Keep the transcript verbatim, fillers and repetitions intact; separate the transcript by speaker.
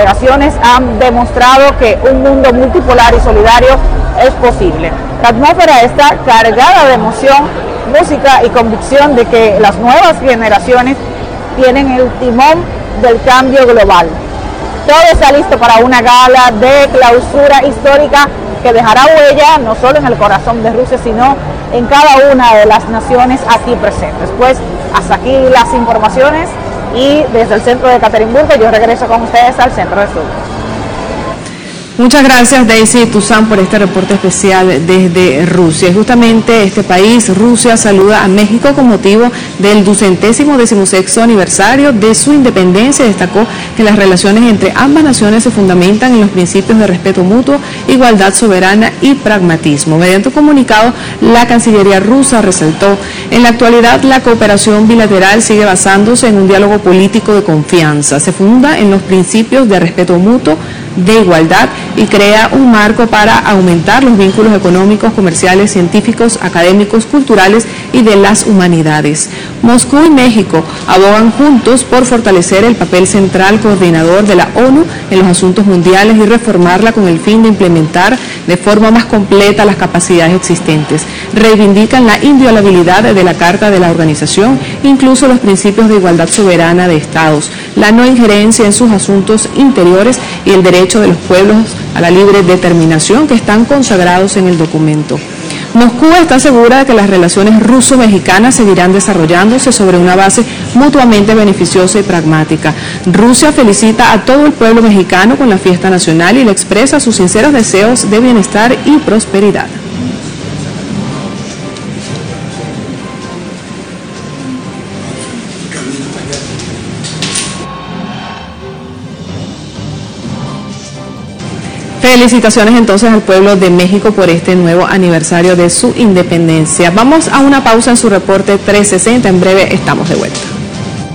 Speaker 1: delegaciones han demostrado que un mundo multipolar y solidario es posible. La atmósfera está cargada de emoción, música y convicción de que las nuevas generaciones tienen el timón del cambio global. Todo está listo para una gala de clausura histórica que dejará huella no solo en el corazón de Rusia, sino en cada una de las naciones aquí presentes. Pues hasta aquí las informaciones y desde el centro de Ekaterimburgo yo regreso con ustedes al centro de estudios.
Speaker 2: Muchas gracias, Daisy Toussaint, por este reporte especial desde Rusia. Y justamente este país, Rusia, saluda a México con motivo del ducentésimo decimosexto aniversario de su independencia. Destacó que las relaciones entre ambas naciones se fundamentan en los principios de respeto mutuo, igualdad soberana y pragmatismo. Mediante un comunicado, la Cancillería rusa resaltó: en la actualidad, la cooperación bilateral sigue basándose en un diálogo político de confianza. Se funda en los principios de respeto mutuo, de igualdad y crea un marco para aumentar los vínculos económicos, comerciales, científicos, académicos, culturales y de las humanidades. Moscú y México abogan juntos por fortalecer el papel central coordinador de la ONU en los asuntos mundiales y reformarla con el fin de implementar de forma más completa las capacidades existentes. Reivindican la inviolabilidad de la Carta de la Organización, incluso los principios de igualdad soberana de Estados, la no injerencia en sus asuntos interiores y el derecho de los pueblos a la libre determinación que están consagrados en el documento. Moscú está segura de que las relaciones ruso-mexicanas seguirán desarrollándose sobre una base mutuamente beneficiosa y pragmática. Rusia felicita a todo el pueblo mexicano con la fiesta nacional y le expresa sus sinceros deseos de bienestar y prosperidad. Felicitaciones entonces al pueblo de México por este nuevo aniversario de su independencia. Vamos a una pausa en su reporte trescientos sesenta, en breve estamos de vuelta.